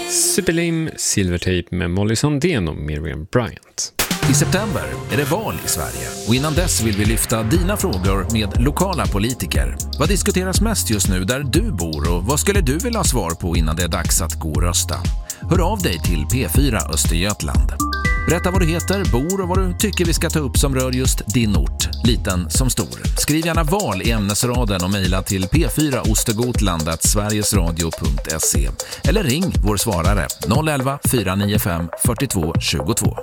Superlim Silvertape med Molly Sandén och Miriam Bryant. I september är det val i Sverige och innan dess vill vi lyfta dina frågor med lokala politiker. Vad diskuteras mest just nu där du bor och vad skulle du vilja ha svar på innan det är dags att gå och rösta? Hör av dig till P4 Östergötland. Berätta vad du heter, bor och vad du tycker vi ska ta upp som rör just din ort, liten som stor. Skriv gärna val i ämnesraden och mejla till p4ostergotland@sverigesradio.se eller ring vår svarare 011 495 42 22.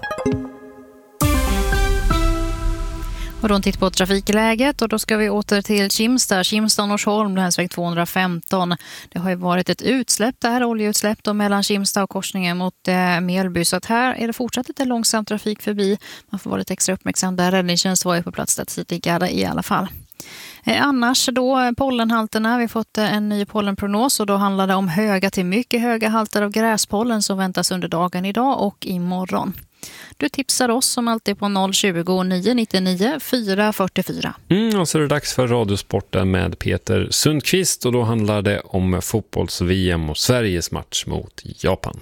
Och då tittar på trafikläget och då ska vi åter till Kimstad-Norsholm, länsväg 215. Det har ju varit ett utsläpp där, oljeutsläpp då mellan Kimstad och korsningen mot Mjölby. Så att här är det fortsatt lite långsam trafik förbi. Man får vara lite extra uppmärksam där. Räddningstjänst var ju på plats där tidigare i alla fall. Annars då pollenhalterna, vi har fått en ny pollenprognos och då handlar det om höga till mycket höga halter av gräspollen som väntas under dagen idag och imorgon. Du tipsar oss som alltid på 020 999 444. Och så är det dags för Radiosporten med Peter Sundqvist och då handlar det om fotbolls-VM och Sveriges match mot Japan.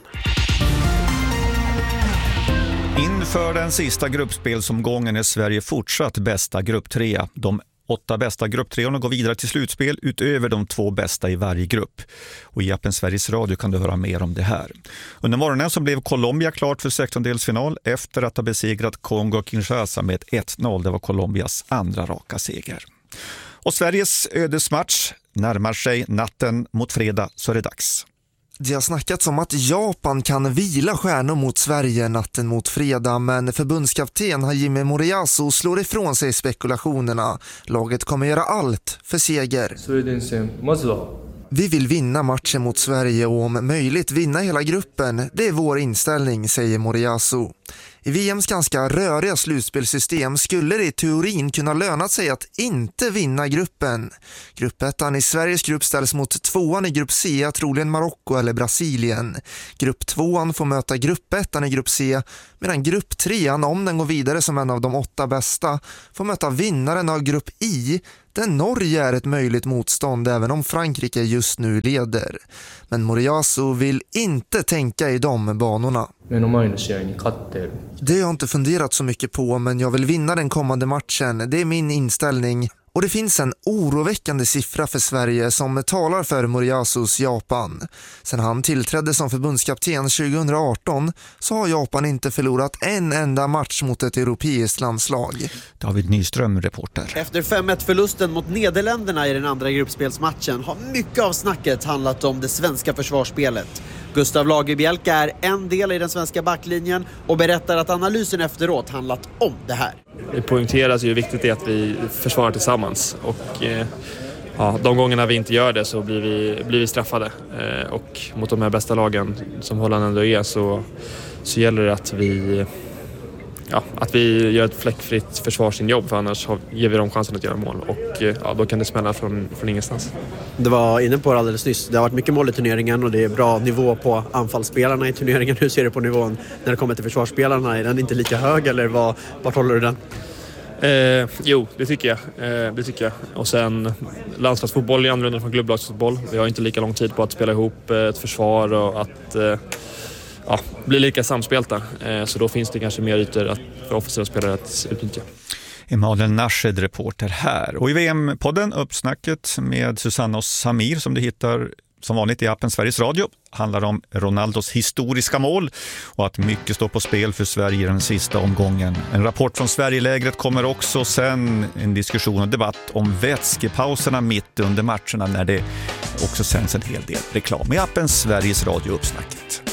Inför den sista gruppspelsomgången är Sverige fortsatt bästa grupptrea. De 8 bästa grupptreorna går vidare till slutspel utöver de 2 bästa i varje grupp. Och i appen Sveriges Radio kan du höra mer om det här. Under morgonen så blev Colombia klart för 16-delsfinal efter att ha besegrat Kongo-Kinshasa med 1-0. Det var Colombias andra raka seger. Och Sveriges ödesmatch närmar sig natten mot fredag, så är det dags. Det har snackats om att Japan kan vila stjärnor mot Sverige natten mot fredag, men förbundskapten Hajime Moriyasu slår ifrån sig spekulationerna. Laget kommer göra allt för seger. Vi vill vinna matchen mot Sverige och om möjligt vinna hela gruppen. Det är vår inställning, säger Moriyasu. I VMs ganska röriga slutspelsystem skulle det i teorin kunna löna sig att inte vinna gruppen. Gruppettan i Sveriges grupp ställs mot 2:an i grupp C, troligen Marocko eller Brasilien. Grupp 2:an får möta gruppettan i grupp C, medan grupp 3:an, om den går vidare som en av de 8 bästa, får möta vinnaren av grupp I, där Norge är ett möjligt motstånd även om Frankrike just nu leder. Men Moriyasu vill inte tänka i de banorna. Det har jag inte funderat så mycket på, men jag vill vinna den kommande matchen. Det är min inställning. Och det finns en oroväckande siffra för Sverige som talar för Moriyasus Japan. Sen han tillträdde som förbundskapten 2018 så har Japan inte förlorat en enda match mot ett europeiskt landslag. David Nyström, reporter. Efter 5-1-förlusten mot Nederländerna i den andra gruppspelsmatchen har mycket av snacket handlat om det svenska försvarsspelet. Gustav Lagerbielke är en del i den svenska backlinjen och berättar att analysen efteråt handlat om det här. Det poängteras ju hur viktigt det är att vi försvarar tillsammans och de gångerna vi inte gör det så blir vi straffade. Och mot de här bästa lagen som Holland ändå är så gäller det att vi gör ett fläckfritt försvarsinjobb, för annars ger vi dem chansen att göra mål och då kan det smälla från ingenstans. Du var inne på det alldeles nyss. Det har varit mycket mål i turneringen och det är bra nivå på anfallsspelarna i turneringen. Hur ser du på nivån när det kommer till försvarsspelarna? Är den inte lika hög eller vart håller du den? Jo, det tycker jag. Och sen landslagsfotboll är annorlunda från klubblagsfotboll. Vi har inte lika lång tid på att spela ihop ett försvar och att bli lika samspelta. Så då finns det kanske mer ytor för offensiva spelare att utnyttja. Emanuel Nashed, reporter här. Och i VM-podden Uppsnacket med Susanne och Samir som du hittar som vanligt i appen Sveriges Radio handlar om Ronaldos historiska mål och att mycket står på spel för Sverige i den sista omgången. En rapport från Sverigelägret kommer också, sen en diskussion och debatt om vätskepauserna mitt under matcherna när det också sänds en hel del reklam i appen Sveriges Radio Uppsnacket.